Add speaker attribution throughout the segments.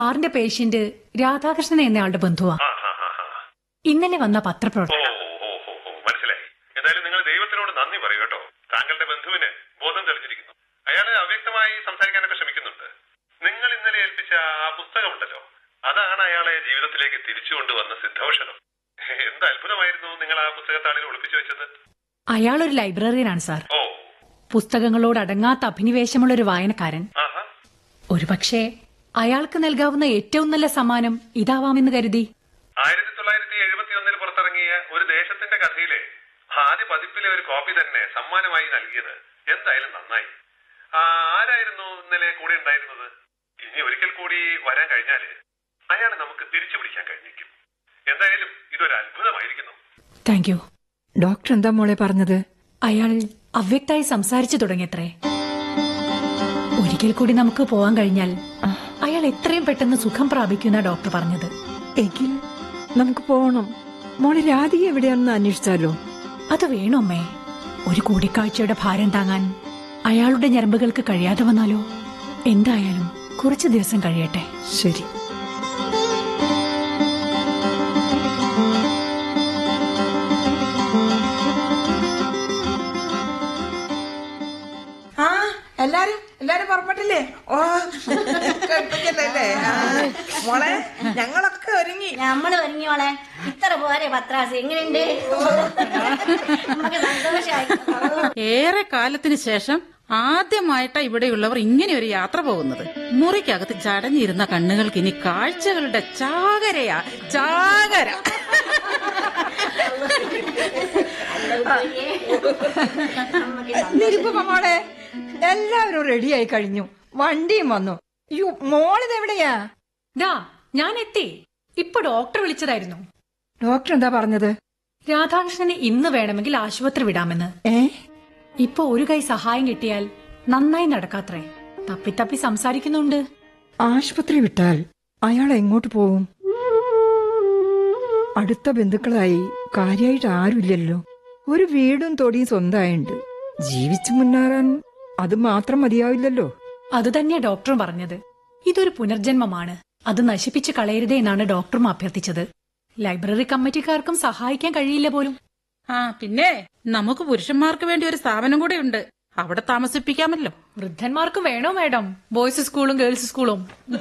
Speaker 1: സാറിന്റെ പേഷ്യന്റ് രാധാകൃഷ്ണൻ എന്നയാളുടെ ബന്ധുവാ. ഇന്നലെ വന്ന പത്രപ്രവർത്തകൻ.
Speaker 2: മനസ്സിലായി. എന്തായാലും നിങ്ങൾ ദൈവത്തിനോട് നന്ദി പറയൂ കേട്ടോ. താങ്കളുടെ ബന്ധുവിന് ബോധം തെളിഞ്ഞിരിക്കുന്നു. അയാള് അവ്യക്തമായി സംസാരിക്കാനൊക്കെ ശ്രമിക്കുന്നുണ്ട്. നിങ്ങൾ ഇന്നലെ ഏൽപ്പിച്ച ആ പുസ്തകമുണ്ടല്ലോ, അതാണ് അയാളെ ജീവിതത്തിലേക്ക് തിരിച്ചു കൊണ്ടുവന്ന സിദ്ധൌഷധം. എന്ത് അത്ഭുതമായിരുന്നു നിങ്ങൾ ആ പുസ്തകത്താളിൽ ഒളിപ്പിച്ചു വെച്ചത്.
Speaker 1: അയാളൊരു ലൈബ്രറിയനാണ് സാർ. പുസ്തകങ്ങളോട് അടങ്ങാത്ത അഭിനിവേശമുള്ള ഒരു വായനക്കാരൻ. ഒരുപക്ഷെ അയാൾക്ക് നൽകാവുന്ന ഏറ്റവും നല്ല സമ്മാനം ഇതാവാമെന്ന് കരുതി.
Speaker 2: 1971 പുറത്തിറങ്ങിയ ഒരു ദേശത്തിന്റെ കഥയിലെ ആദ്യ പതിപ്പിലെ ഒരു കോപ്പി തന്നെ സമ്മാനമായി നൽകിയത് എന്തായാലും നന്നായി. ആരായിരുന്നു ഇന്നലെ കൂടെ ഉണ്ടായിരുന്നത്? ഇനി ഒരിക്കൽ കൂടി വരാൻ കഴിഞ്ഞാല് അയാളെ നമുക്ക് തിരിച്ചു പിടിക്കാൻ കഴിഞ്ഞേക്കും. എന്തായാലും ഇതൊരു അത്ഭുതമായിരിക്കുന്നു.
Speaker 1: Thank you.
Speaker 3: ഡോക്ടർ എന്താ മോളെ പറഞ്ഞത്?
Speaker 1: അയാൾ അവ്യക്തമായി സംസാരിച്ചു തുടങ്ങിയത്രേ. ഒരിക്കൽ കൂടി നമുക്ക് പോവാൻ കഴിഞ്ഞാൽ അയാൾ എത്രയും പെട്ടെന്ന് സുഖം പ്രാപിക്കുന്ന ഡോക്ടർ പറഞ്ഞത്.
Speaker 3: എങ്കിൽ നമുക്ക് പോകണം. മോളെ രാധിക എവിടെയാണെന്ന് അന്വേഷിച്ചാലോ?
Speaker 1: അത് വേണോ അമ്മേ? ഒരു കൂടിക്കാഴ്ചയുടെ ഭാരം താങ്ങാൻ അയാളുടെ ഞരമ്പുകൾക്ക് കഴിയാതെ വന്നാലോ? എന്തായാലും കുറച്ചു ദിവസം കഴിയട്ടെ.
Speaker 3: ശരി.
Speaker 4: എല്ലാരും പുറപ്പെട്ടില്ലേ? ഓ കേൾപ്പിക്കല്ലേ മോളെ, ഞങ്ങളൊക്കെ ഒരുങ്ങി.
Speaker 5: നമ്മള് ഒരുങ്ങി മോളെ. ഇത്ര പോരെ പത്രാസ്? എങ്ങനെയുണ്ട്?
Speaker 6: ഏറെ കാലത്തിന് ശേഷം ആദ്യമായിട്ടാ ഇവിടെയുള്ളവർ ഇങ്ങനെ ഒരു യാത്ര പോകുന്നത്. മുറിക്കകത്ത് ചടഞ്ഞിരുന്ന കണ്ണുകൾക്ക് ഇനി കാഴ്ചകളുടെ ചാകരയാ, ചാകര.
Speaker 3: മോളെ, എല്ലാവരും റെഡിയായി കഴിഞ്ഞു. വണ്ടിയും വന്നു. മോളിതെവിടെയാ?
Speaker 1: ഞാൻ എത്തി. ഇപ്പൊ ഡോക്ടർ വിളിച്ചതായിരുന്നു.
Speaker 3: ഡോക്ടർ എന്താ പറഞ്ഞത്?
Speaker 1: രാധാകൃഷ്ണനെ ഇന്ന് വേണമെങ്കിൽ ആശുപത്രി വിടാമെന്ന്. ഇപ്പൊ ഒരു കൈ സഹായം കിട്ടിയാൽ നന്നായി നടക്കാത്രേ. തപ്പി സംസാരിക്കുന്നുണ്ട്.
Speaker 3: ആശുപത്രി വിട്ടാൽ അയാൾ എങ്ങോട്ട് പോവും? അടുത്ത ബന്ധുക്കളായി കാര്യമായിട്ട് ആരുമില്ലല്ലോ. ഒരു വീടും തൊടിയും സ്വന്തമായുണ്ട്. ജീവിച്ചു മുന്നേറാൻ അത് മാത്രം മതിയാവില്ലല്ലോ.
Speaker 1: അത് തന്നെയാ ഡോക്ടറും പറഞ്ഞത്. ഇതൊരു പുനർജന്മമാണ്, അത് നശിപ്പിച്ച് കളയരുതേ എന്നാണ് ഡോക്ടറും അഭ്യർത്ഥിച്ചത്. ലൈബ്രറി കമ്മിറ്റിക്കാർക്കും സഹായിക്കാൻ കഴിയില്ല പോലും.
Speaker 6: പിന്നെ നമുക്ക് പുരുഷന്മാർക്ക് വേണ്ടി ഒരു സ്ഥാപനം കൂടെ ഉണ്ട്. അവിടെ താമസിപ്പിക്കാമല്ലോ.
Speaker 1: വൃദ്ധന്മാർക്കും വേണോ മേഡം? ബോയ്സ് സ്കൂളും ഗേൾസ് സ്കൂളും.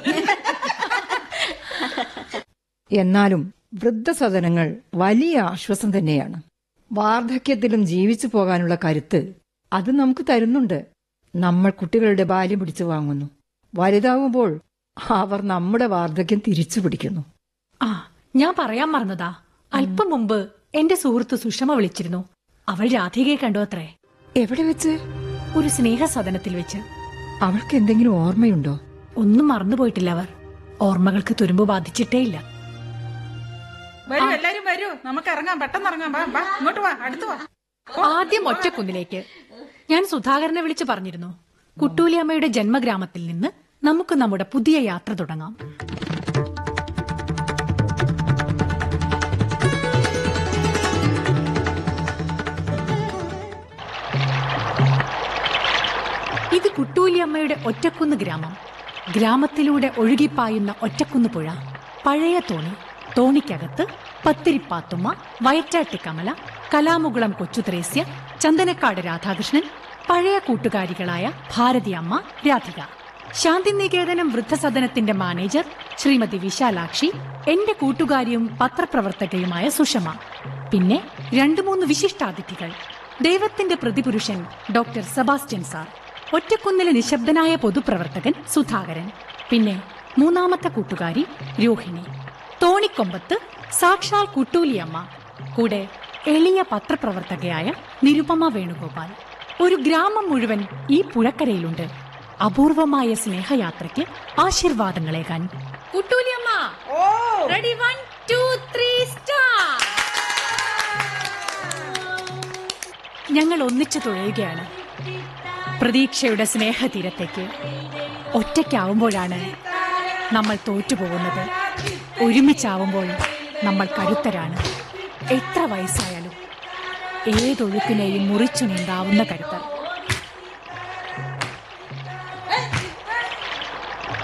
Speaker 3: എന്നാലും വൃദ്ധസദനങ്ങൾ വലിയ ആശ്വാസം തന്നെയാണ്. വാർദ്ധക്യത്തിലും ജീവിച്ചു പോകാനുള്ള കരുത്ത് അത് നമുക്ക് തരുന്നുണ്ട്. നമ്മൾ കുട്ടികളുടെ ബാല്യം പിടിച്ചു വാങ്ങുന്നു. വലുതാവുമ്പോൾ അവർ നമ്മുടെ വാർദ്ധക്യം തിരിച്ചു പിടിക്കുന്നു.
Speaker 1: ഞാൻ പറയാൻ മറന്നതാ, അല്പം മുമ്പ് എന്റെ സുഹൃത്ത് സുഷമ വിളിച്ചിരുന്നു. അവൾ രാധികയെ കണ്ടു അത്രേ.
Speaker 3: എവിടെ വെച്ച്?
Speaker 1: ഒരു സ്നേഹസദനത്തിൽ വെച്ച്.
Speaker 3: അവൾക്ക് എന്തെങ്കിലും ഓർമ്മയുണ്ടോ?
Speaker 1: ഒന്നും മറന്നുപോയിട്ടില്ല അവർ. ഓർമ്മകൾക്ക് തുരുമ്പ് ബാധിച്ചിട്ടേയില്ല.
Speaker 6: വരൂ, എല്ലാരും വരൂ, നമുക്ക് ഇറങ്ങാം, പെട്ടെന്ന് ഇറങ്ങാം. വാ, ഇങ്ങോട്ട് വാ, അടുത്ത് വാ.
Speaker 1: ആദ്യം ഒറ്റക്കുന്നിലേക്ക്. ഞാൻ സുധാകരനെ വിളിച്ചു പറഞ്ഞിരുന്നു, കുട്ടൂലിയമ്മയുടെ ജന്മഗ്രാമത്തിൽ നിന്ന് നമുക്ക് നമ്മുടെ പുതിയ യാത്ര തുടങ്ങാം. ഇത് കുട്ടൂലിയമ്മയുടെ ഒറ്റക്കുന്ന് ഗ്രാമം. ഗ്രാമത്തിലൂടെ ഒഴുകിപ്പായുന്ന ഒറ്റക്കുന്ന് പുഴ, പഴയ തോണി, തോണിക്കകത്ത് പത്തിരിപ്പാത്തുമ്മ, വയറ്റാട്ടി കമല, കലാമുകുളം കൊച്ചുത്രേസ്യ, ചന്ദനക്കാട് രാധാകൃഷ്ണൻ, പഴയ കൂട്ടുകാരികളായ ഭാരതിയമ്മ, രാധിക. ശാന്തിനികേതനം വൃദ്ധസദനത്തിന്റെ മാനേജർ ശ്രീമതി വിശാലാക്ഷി, എന്റെ കൂട്ടുകാരിയും പത്രപ്രവർത്തകയുമായ സുഷമ, പിന്നെ 2-3 വിശിഷ്ടാതിഥികൾ. ദൈവത്തിന്റെ പ്രതിപുരുഷൻ ഡോക്ടർ സെബാസ്റ്റ്യൻ സാർ, ഒറ്റക്കുന്നിലെ നിശബ്ദനായ പൊതുപ്രവർത്തകൻ സുധാകരൻ, പിന്നെ 3ാമത്തെ കൂട്ടുകാരി രോഹിണി, തോണിക്കൊമ്പത്ത് സാക്ഷാൽ കുട്ടൂലിയമ്മ, കൂടെ എളിയ പത്രപ്രവർത്തകയായ നിരുപമ വേണുഗോപാൽ. ഒരു ഗ്രാമം മുഴുവൻ ഈ പുഴക്കരയിലുണ്ട്. അപൂർവമായ സ്നേഹയാത്രയ്ക്ക് ആശീർവാദങ്ങളേകാൻ. കുട്ടൂലിയമ്മ, റെഡി, 1, 2, 3 സ്റ്റാർട്ട്. ഞങ്ങൾ ഒന്നിച്ചു തുഴയുകയാണ് പ്രതീക്ഷയുടെ സ്നേഹതീരത്തേക്ക്. ഒറ്റയ്ക്കാവുമ്പോഴാണ് നമ്മൾ തോറ്റുപോകുന്നത്. ഒരുമിച്ചാവുമ്പോൾ നമ്മൾ കരുത്തരാണ്. എത്ര വയസ്സായാലും ഏതൊഴുക്കിനെയും മുറിച്ചു നീന്താവുന്ന കരുത്തർ.